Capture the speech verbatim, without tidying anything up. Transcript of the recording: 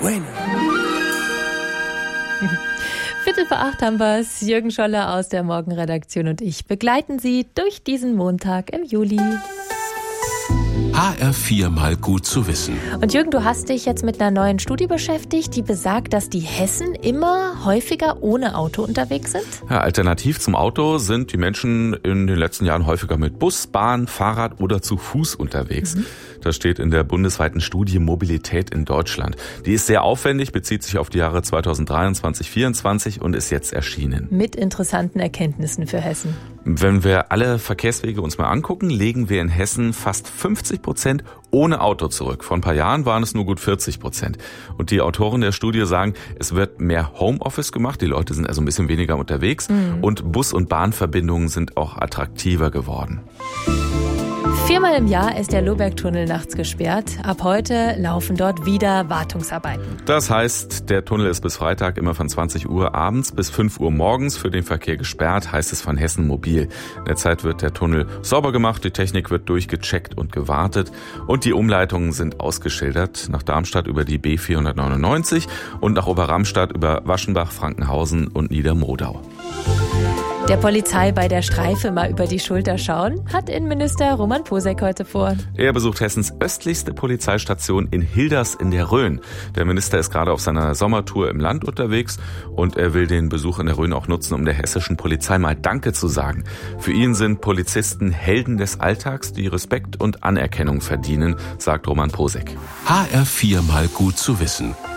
Bueno. Viertel vor acht haben wir es. Jürgen Scholler aus der Morgenredaktion und ich begleiten Sie durch diesen Montag im Juli. H R vier mal gut zu wissen. Und Jürgen, du hast dich jetzt mit einer neuen Studie beschäftigt, die besagt, dass die Hessen immer häufiger ohne Auto unterwegs sind? Ja, alternativ zum Auto sind die Menschen in den letzten Jahren häufiger mit Bus, Bahn, Fahrrad oder zu Fuß unterwegs. Mhm. Das steht in der bundesweiten Studie Mobilität in Deutschland. Die ist sehr aufwendig, bezieht sich auf die Jahre zweitausenddreiundzwanzig vierundzwanzig und ist jetzt erschienen. Mit interessanten Erkenntnissen für Hessen. Wenn wir alle Verkehrswege uns mal angucken, legen wir in Hessen fast fünfzig Prozent ohne Auto zurück. Vor ein paar Jahren waren es nur gut vierzig Prozent. Und die Autoren der Studie sagen, es wird mehr Homeoffice gemacht. Die Leute sind also ein bisschen weniger unterwegs. Mhm. Und Bus- und Bahnverbindungen sind auch attraktiver geworden. Viermal im Jahr ist der Lohbergtunnel nachts gesperrt. Ab heute laufen dort wieder Wartungsarbeiten. Das heißt, der Tunnel ist bis Freitag immer von zwanzig Uhr abends bis fünf Uhr morgens für den Verkehr gesperrt, heißt es von Hessen Mobil. In der Zeit wird der Tunnel sauber gemacht, die Technik wird durchgecheckt und gewartet und die Umleitungen sind ausgeschildert. Nach Darmstadt über die B vierhundertneunundneunzig und nach Oberramstadt über Waschenbach, Frankenhausen und Niedermodau. Der Polizei bei der Streife mal über die Schulter schauen, hat Innenminister Roman Posek heute vor. Er besucht Hessens östlichste Polizeistation in Hilders in der Rhön. Der Minister ist gerade auf seiner Sommertour im Land unterwegs und er will den Besuch in der Rhön auch nutzen, um der hessischen Polizei mal Danke zu sagen. Für ihn sind Polizisten Helden des Alltags, die Respekt und Anerkennung verdienen, sagt Roman Posek. H R vier mal gut zu wissen.